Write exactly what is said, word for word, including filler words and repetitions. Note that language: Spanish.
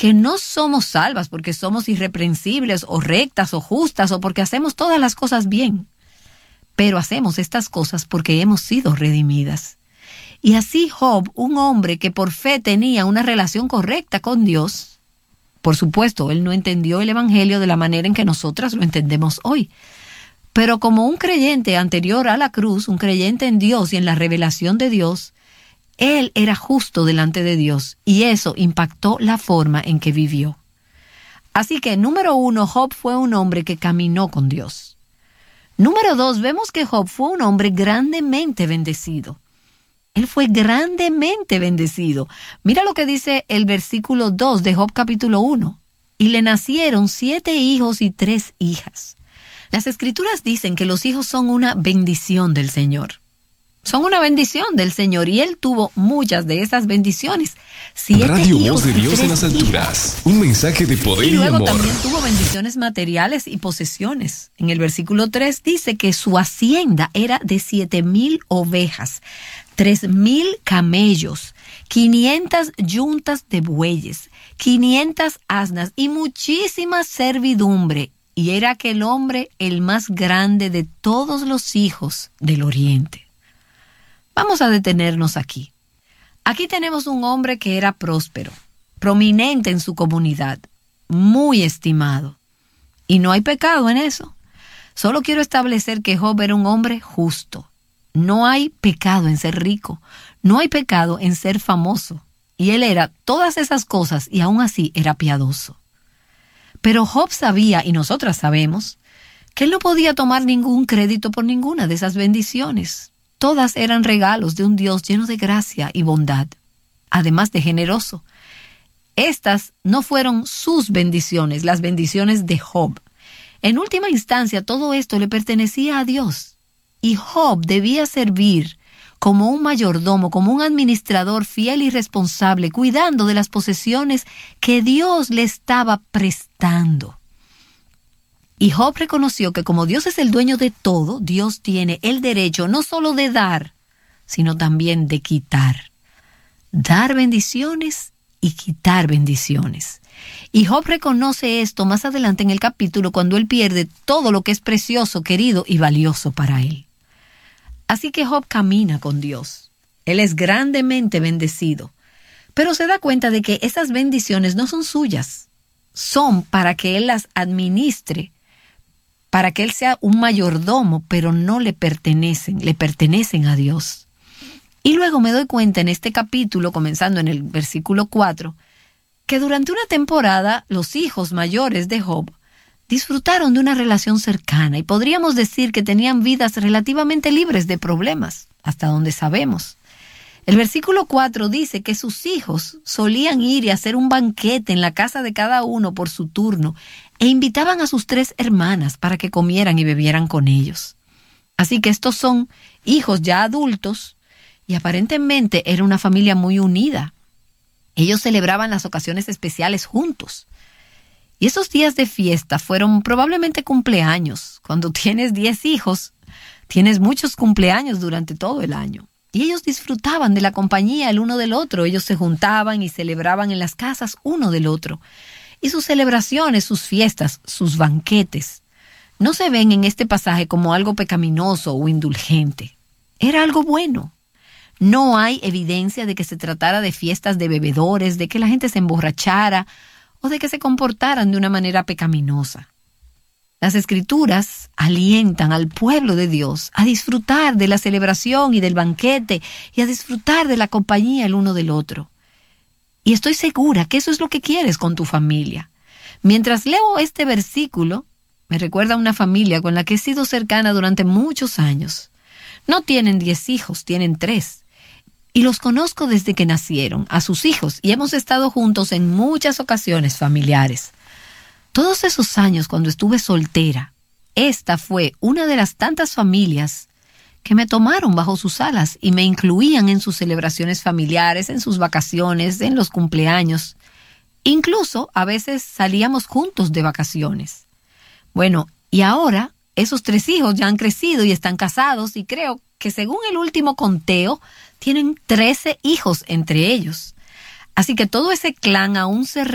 que no somos salvas porque somos irreprensibles o rectas o justas o porque hacemos todas las cosas bien, pero hacemos estas cosas porque hemos sido redimidas. Y así Job, un hombre que por fe tenía una relación correcta con Dios, por supuesto, él no entendió el evangelio de la manera en que nosotras lo entendemos hoy, pero como un creyente anterior a la cruz, un creyente en Dios y en la revelación de Dios, él era justo delante de Dios y eso impactó la forma en que vivió. Así que, número uno, Job fue un hombre que caminó con Dios. Número dos, vemos que Job fue un hombre grandemente bendecido. Él fue grandemente bendecido. Mira lo que dice el versículo dos de Job capítulo uno. Y le nacieron siete hijos y tres hijas. Las Escrituras dicen que los hijos son una bendición del Señor. Son una bendición del Señor y él tuvo muchas de esas bendiciones. Siete Radio hijos Voz de y Dios tres en las alturas. hijas. Un mensaje de poder Y y, luego amor. también tuvo bendiciones materiales y posesiones. En el versículo tres dice que su hacienda era de siete mil ovejas, tres mil camellos, quinientas yuntas de bueyes, quinientas asnas y muchísima servidumbre. Y era aquel hombre el más grande de todos los hijos del oriente. Vamos a detenernos aquí. Aquí tenemos un hombre que era próspero, prominente en su comunidad, muy estimado. Y no hay pecado en eso. Solo quiero establecer que Job era un hombre justo. No hay pecado en ser rico. No hay pecado en ser famoso. Y él era todas esas cosas y aún así era piadoso. Pero Job sabía, y nosotras sabemos, que él no podía tomar ningún crédito por ninguna de esas bendiciones. Todas eran regalos de un Dios lleno de gracia y bondad, además de generoso. Estas no fueron sus bendiciones, las bendiciones de Job. En última instancia, todo esto le pertenecía a Dios. Y Job debía servir como un mayordomo, como un administrador fiel y responsable, cuidando de las posesiones que Dios le estaba prestando. Y Job reconoció que como Dios es el dueño de todo, Dios tiene el derecho no solo de dar, sino también de quitar. Dar bendiciones y quitar bendiciones. Y Job reconoce esto más adelante en el capítulo cuando él pierde todo lo que es precioso, querido y valioso para él. Así que Job camina con Dios. Él es grandemente bendecido, pero se da cuenta de que esas bendiciones no son suyas. Son para que él las administre, para que él sea un mayordomo, pero no le pertenecen, le pertenecen a Dios. Y luego me doy cuenta en este capítulo, comenzando en el versículo cuatro, que durante una temporada los hijos mayores de Job disfrutaron de una relación cercana y podríamos decir que tenían vidas relativamente libres de problemas, hasta donde sabemos. El versículo cuatro dice que sus hijos solían ir y hacer un banquete en la casa de cada uno por su turno e invitaban a sus tres hermanas para que comieran y bebieran con ellos. Así que estos son hijos ya adultos y aparentemente era una familia muy unida. Ellos celebraban las ocasiones especiales juntos. Y esos días de fiesta fueron probablemente cumpleaños. Cuando tienes diez hijos, tienes muchos cumpleaños durante todo el año. Y ellos disfrutaban de la compañía el uno del otro. Ellos se juntaban y celebraban en las casas uno del otro. Y sus celebraciones, sus fiestas, sus banquetes, no se ven en este pasaje como algo pecaminoso o indulgente. Era algo bueno. No hay evidencia de que se tratara de fiestas de bebedores, de que la gente se emborrachara o de que se comportaran de una manera pecaminosa. Las Escrituras alientan al pueblo de Dios a disfrutar de la celebración y del banquete y a disfrutar de la compañía el uno del otro. Y estoy segura que eso es lo que quieres con tu familia. Mientras leo este versículo, me recuerda a una familia con la que he sido cercana durante muchos años. No tienen diez hijos, tienen tres. Y los conozco desde que nacieron, a sus hijos, y hemos estado juntos en muchas ocasiones familiares. Todos esos años cuando estuve soltera, esta fue una de las tantas familias que me tomaron bajo sus alas y me incluían en sus celebraciones familiares, en sus vacaciones, en los cumpleaños. Incluso a veces salíamos juntos de vacaciones. Bueno, y ahora esos tres hijos ya han crecido y están casados y creo que según el último conteo tienen trece hijos entre ellos. Así que todo ese clan aún se